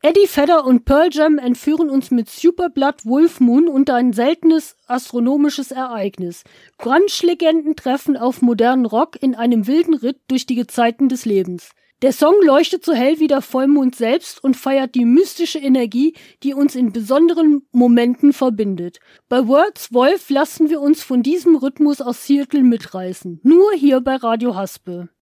Eddie Vedder und Pearl Jam entführen uns mit Superblood Wolf Moon unter ein seltenes astronomisches Ereignis. Grunge-Legenden treffen auf modernen Rock in einem wilden Ritt durch die Gezeiten des Lebens. Der Song leuchtet so hell wie der Vollmond selbst und feiert die mystische Energie, die uns in besonderen Momenten verbindet. Bei Words Wolf lassen wir uns von diesem Rhythmus aus Seattle mitreißen. Nur hier bei Radio Haspe.